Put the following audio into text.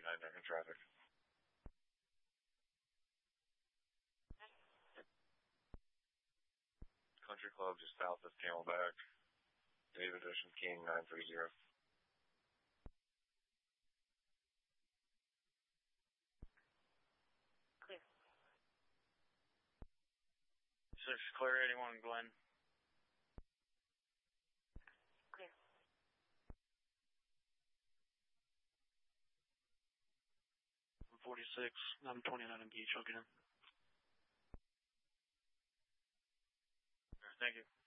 in traffic. Country Club just south of Camelback. David Ocean King 930. Clear. 6 clear, 81 Glen. Clear. 46, I'm 29 Beach, I'll get in. Thank you.